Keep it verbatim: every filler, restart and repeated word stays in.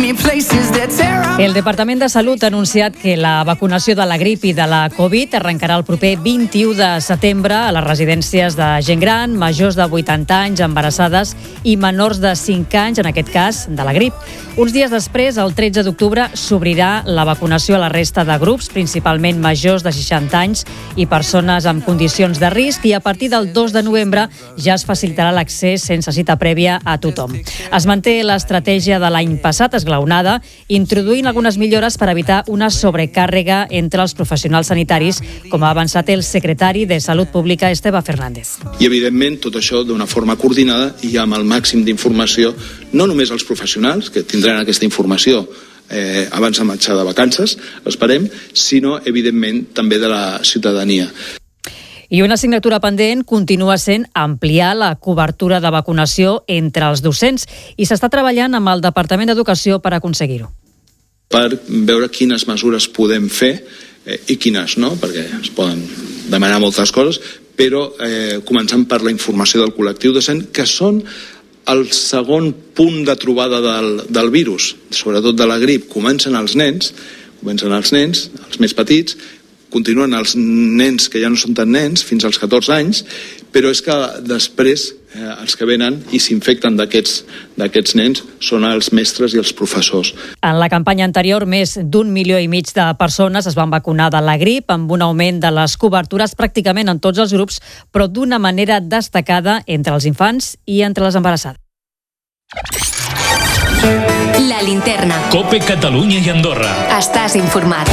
El Departament de Salut ha anunciat que la vacunació de la grip i de la Covid arrencarà el proper vint-i-u de setembre a les residències de gent gran, majors de vuitanta anys, embarassades i menors de cinc anys, en aquest cas, de la grip. Uns dies després, el tretze d'octubre, s'obrirà la vacunació a la resta de grups, principalment majors de seixanta anys i persones amb condicions de risc, i a partir del dos de novembre ja es facilitarà l'accés sense cita prèvia a tothom. Es manté l'estratègia de l'any passat, esglaonada, introduint algunes millores per evitar una sobrecàrrega entre els professionals sanitaris, com ha avançat el secretari de Salut Pública, Esteve Fernández. I, evidentment, tot això d'una forma coordinada i amb el màxim d'informació, no només als professionals, que tindran aquesta informació eh, abans de marxar de vacances, esperem, sinó, evidentment, també de la ciutadania. I una assignatura pendent continua sent ampliar la cobertura de vacunació entre els docents, i s'està treballant amb el Departament d'Educació per aconseguir-ho. Per veure quines mesures podem fer eh, i quines no, perquè es poden demanar moltes coses, però eh, començant per la informació del col·lectiu docent, que són el segon punt de trobada del, del virus, sobretot de la grip. Comencen els nens, comencen els nens, els més petits, continuen els nens que ja no són tan nens, fins als catorze anys, però és que després eh, els que venen i s'infecten d'aquests d'aquests nens són els mestres i els professors. En la campanya anterior, més d'un milió i mig de persones es van vacunar de la grip, amb un augment de les cobertures pràcticament en tots els grups, però d'una manera destacada entre els infants i entre les embarassades. La linterna. COPE Catalunya i Andorra. Estàs informat.